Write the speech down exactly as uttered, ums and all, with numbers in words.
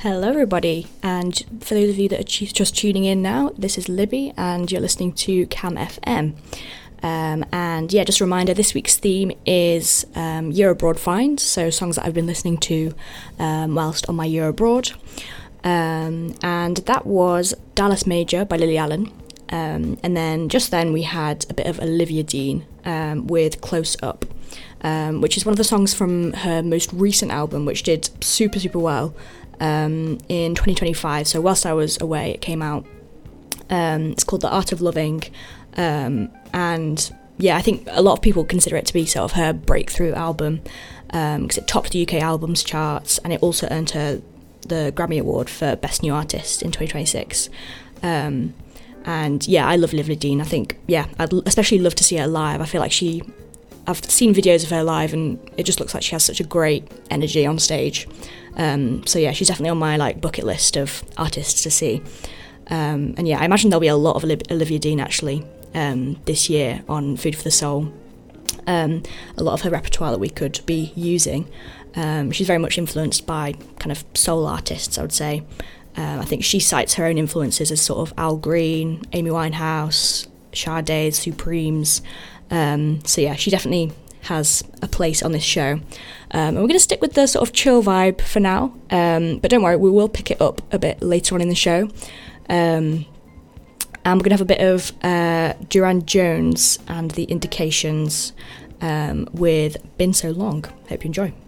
Hello, everybody, and for those of you that are ch- just tuning in now, this is Libby, and you're listening to Cam F M. Um, and yeah, just a reminder, this week's theme is um, Year Abroad finds, so songs that I've been listening to um, whilst on my year abroad. Um, and that was Dallas Major by Lily Allen. Um, and then just then we had a bit of Olivia Dean um, with Close Up, um, which is one of the songs from her most recent album, which did super, super well um, in twenty twenty-five. So whilst I was away, it came out. Um, it's called The Art of Loving. Um, and yeah, I think a lot of people consider it to be sort of her breakthrough album because um, it topped the U K albums charts, and it also earned her the Grammy Award for Best New Artist in twenty twenty-six. Um, and yeah, I love Olivia Dean. I think, yeah, I'd especially love to see her live. I feel like she, I've seen videos of her live and it just looks like she has such a great energy on stage. Um, so yeah, she's definitely on my like bucket list of artists to see. Um, and yeah, I imagine there'll be a lot of Olivia Dean actually um, this year on Food for the Soul. Um, a lot of her repertoire that we could be using. Um, she's very much influenced by kind of soul artists, I would say. Um, I think she cites her own influences as sort of Al Green, Amy Winehouse, Sade, Supremes. Um, so yeah, she definitely has a place on this show. Um, and we're going to stick with the sort of chill vibe for now. Um, but don't worry, we will pick it up a bit later on in the show. Um, and we're going to have a bit of uh, Duran Jones and the Indications um, with Been So Long. Hope you enjoy.